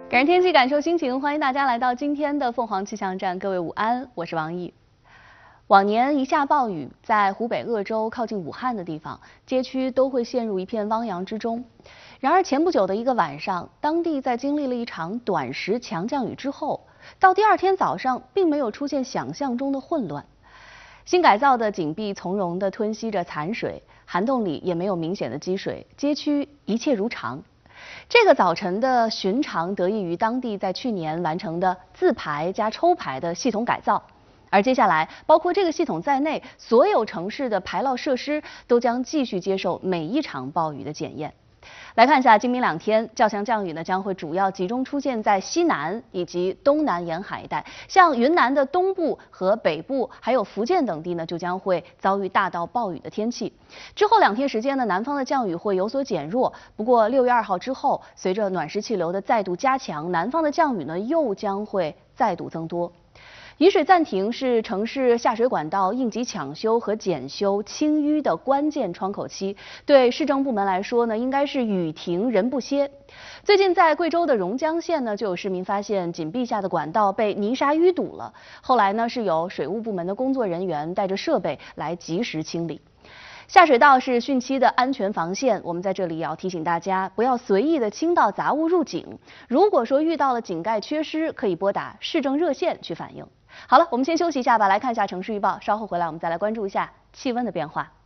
感知天气，感受心情，欢迎大家来到今天的凤凰气象站。各位午安，我是王毅。往年一下暴雨，在湖北鄂州靠近武汉的地方，街区都会陷入一片汪洋之中。然而前不久的一个晚上，当地在经历了一场短时强降雨之后，到第二天早上，并没有出现想象中的混乱。新改造的井壁从容地吞吸着残水，涵洞里也没有明显的积水，街区一切如常。这个早晨的寻常得益于当地在去年完成的自排加抽排的系统改造，而接下来包括这个系统在内，所有城市的排涝设施都将继续接受每一场暴雨的检验。来看一下今明两天较强降雨呢，将会主要集中出现在西南以及东南沿海一带，像云南的东部和北部，还有福建等地呢，就将会遭遇大到暴雨的天气。之后2天时间呢，南方的降雨会有所减弱，不过6月2号之后，随着暖湿气流的再度加强，南方的降雨呢又将会再度增多。雨水暂停是城市下水管道应急抢修和检修清淤的关键窗口期，对市政部门来说呢，应该是雨停人不歇。最近在贵州的榕江县呢，就有市民发现井壁下的管道被泥沙淤堵了，后来呢是有水务部门的工作人员带着设备来及时清理。下水道是汛期的安全防线，我们在这里也要提醒大家，不要随意的倾倒杂物入井。如果说遇到了井盖缺失，可以拨打市政热线去反映。好了，我们先休息一下吧，来看一下城市预报，稍后回来我们再来关注一下气温的变化。